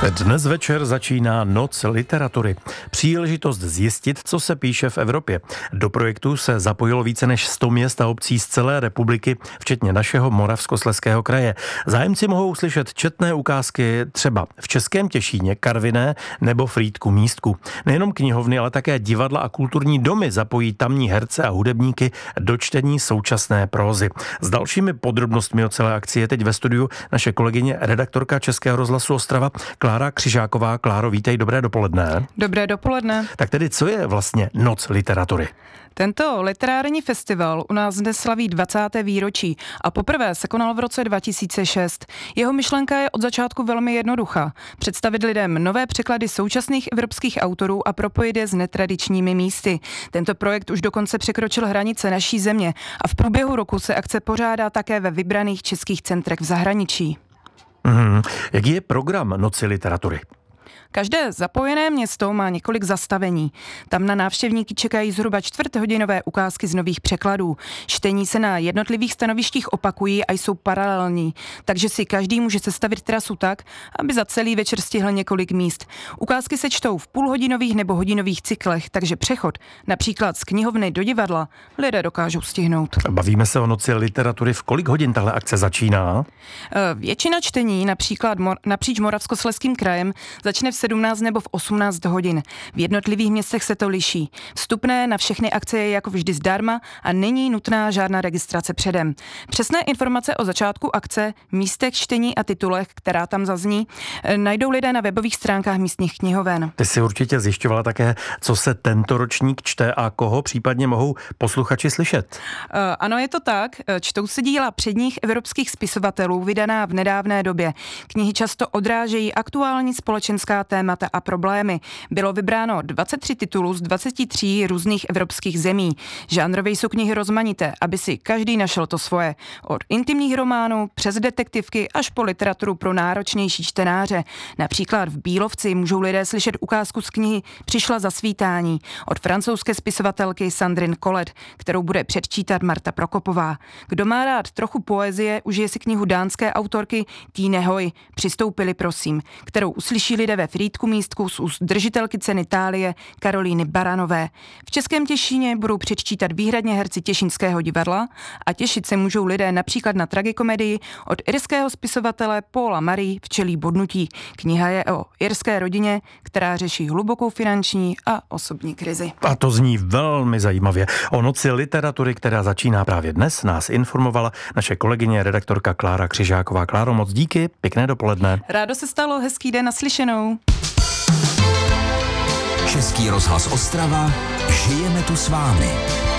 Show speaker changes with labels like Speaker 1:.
Speaker 1: Dnes večer začíná Noc literatury. Příležitost zjistit, co se píše v Evropě. Do projektu se zapojilo více než 100 měst a obcí z celé republiky, včetně našeho Moravskoslezského kraje. Zájemci mohou slyšet četné ukázky třeba v Českém Těšíně, Karviné nebo Frýdku Místku. Nejenom knihovny, ale také divadla a kulturní domy zapojí tamní herce a hudebníky do čtení současné prózy. S dalšími podrobnostmi o celé akci je teď ve studiu naše kolegyně, redaktorka Českého rozhlasu Ostrava, Klára Křižáková. Kláro, vítej, dobré dopoledne.
Speaker 2: Dobré dopoledne.
Speaker 1: Tak tedy, co je vlastně Noc literatury?
Speaker 2: Tento literární festival u nás dnes slaví 20. výročí a poprvé se konal v roce 2006. Jeho myšlenka je od začátku velmi jednoduchá. Představit lidem nové překlady současných evropských autorů a propojit je s netradičními místy. Tento projekt už dokonce překročil hranice naší země a v průběhu roku se akce pořádá také ve vybraných českých centrech v zahraničí.
Speaker 1: Jaký je program Noci literatury?
Speaker 2: Každé zapojené město má několik zastavení. Tam na návštěvníky čekají zhruba čtvrthodinové ukázky z nových překladů. Čtení se na jednotlivých stanovištích opakují a jsou paralelní, takže si každý může sestavit trasu tak, aby za celý večer stihl několik míst. Ukázky se čtou v půlhodinových nebo hodinových cyklech, takže přechod například z knihovny do divadla lidé dokážou stihnout.
Speaker 1: Bavíme se o Noci literatury. V kolik hodin tahle akce začíná?
Speaker 2: Většina čtení, například napříč Moravskoslezským krajem, začne v 17 nebo v 18 hodin. V jednotlivých městech se to liší. Vstupné na všechny akce je jako vždy zdarma a není nutná žádná registrace předem. Přesné informace o začátku akce, místech čtení a titulech, která tam zazní, najdou lidé na webových stránkách místních knihoven.
Speaker 1: Ty si určitě zjišťovala také, co se tento ročník čte a koho případně mohou posluchači slyšet.
Speaker 2: Ano, je to tak. Čtou se díla předních evropských spisovatelů vydaná v nedávné době. Knihy často odrážejí aktuální společenská témata a problémy. Bylo vybráno 23 titulů z 23 různých evropských zemí. Žánrově jsou knihy rozmanité, aby si každý našel to svoje. Od intimních románů přes detektivky až po literaturu pro náročnější čtenáře. Například v Bílovci můžou lidé slyšet ukázku z knihy Přišla za svítání od francouzské spisovatelky Sandrine Collet, kterou bude předčítat Marta Prokopová. Kdo má rád trochu poezie, užije si knihu dánské autorky Tine Hoy Přistoupili prosím, kterou uslyší lidé ve Frýdku Místku z úst držitelky ceny Thálie Karolíny Baranové. V Českém Těšíně budou předčítat výhradně herci Těšínského divadla a těšit se můžou lidé například na tragikomedii od irského spisovatele Paula Murray Včelí bodnutí. Kniha je o irské rodině, která řeší hlubokou finanční a osobní krizi.
Speaker 1: A to zní velmi zajímavě. O Noci literatury, která začíná právě dnes, nás informovala naše kolegyně, redaktorka Klára Křižáková. Kláro, moc díky, pěkné dopoledne.
Speaker 2: Rádo se stalo, hezký den, naslyšenou.
Speaker 3: Český rozhlas Ostrava, žijeme tu s vámi.